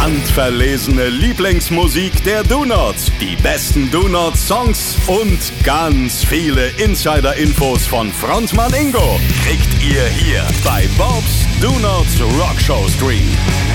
Handverlesene Lieblingsmusik der Donuts, die besten Donut-Songs und ganz viele Insider-Infos von Frontmann Ingo kriegt ihr hier bei Bob's Donuts Rockshow Stream.